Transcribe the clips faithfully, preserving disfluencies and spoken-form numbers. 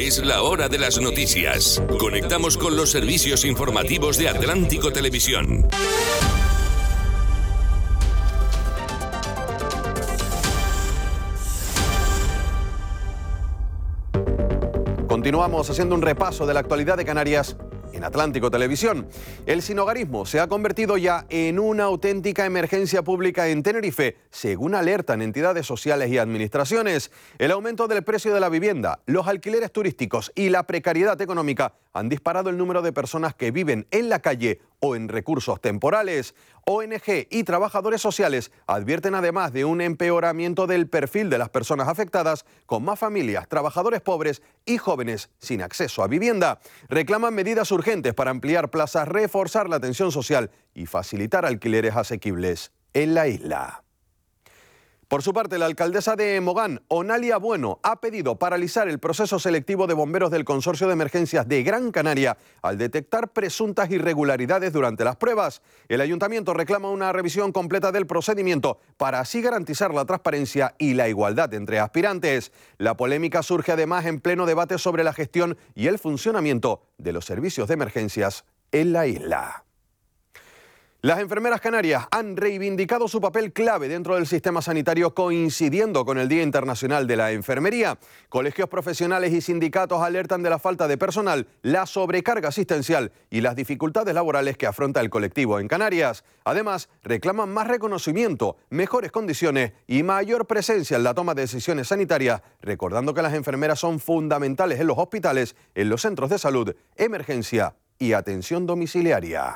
Es la hora de las noticias. Conectamos con los servicios informativos de Atlántico Televisión. Continuamos haciendo un repaso de la actualidad de Canarias en Atlántico Televisión. El sinhogarismo se ha convertido ya en una auténtica emergencia pública en Tenerife, según alertan entidades sociales y administraciones. El aumento del precio de la vivienda, los alquileres turísticos y la precariedad económica han disparado el número de personas que viven en la calle o en recursos temporales. O N G y trabajadores sociales advierten además de un empeoramiento del perfil de las personas afectadas, con más familias, trabajadores pobres y jóvenes sin acceso a vivienda. Reclaman medidas urgentes para ampliar plazas, reforzar la atención social y facilitar alquileres asequibles en la isla. Por su parte, la alcaldesa de Mogán, Onalia Bueno, ha pedido paralizar el proceso selectivo de bomberos del Consorcio de Emergencias de Gran Canaria al detectar presuntas irregularidades durante las pruebas. El ayuntamiento reclama una revisión completa del procedimiento para así garantizar la transparencia y la igualdad entre aspirantes. La polémica surge además en pleno debate sobre la gestión y el funcionamiento de los servicios de emergencias en la isla. Las enfermeras canarias han reivindicado su papel clave dentro del sistema sanitario, coincidiendo con el Día Internacional de la Enfermería. Colegios profesionales y sindicatos alertan de la falta de personal, la sobrecarga asistencial y las dificultades laborales que afronta el colectivo en Canarias. Además, reclaman más reconocimiento, mejores condiciones y mayor presencia en la toma de decisiones sanitarias, recordando que las enfermeras son fundamentales en los hospitales, en los centros de salud, emergencia y atención domiciliaria.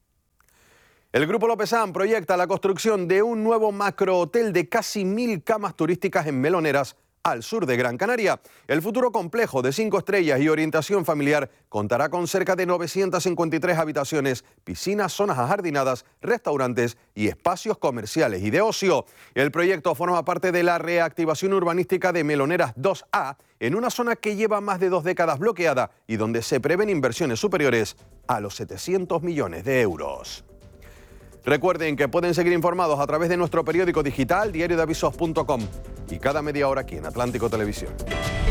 El Grupo Lopezán proyecta la construcción de un nuevo macrohotel de casi mil camas turísticas en Meloneras, al sur de Gran Canaria. El futuro complejo de cinco estrellas y orientación familiar contará con cerca de novecientas cincuenta y tres habitaciones, piscinas, zonas ajardinadas, restaurantes y espacios comerciales y de ocio. El proyecto forma parte de la reactivación urbanística de Meloneras dos A, en una zona que lleva más de dos décadas bloqueada y donde se prevén inversiones superiores a los setecientos millones de euros. Recuerden que pueden seguir informados a través de nuestro periódico digital diario de avisos punto com y cada media hora aquí en Atlántico Televisión.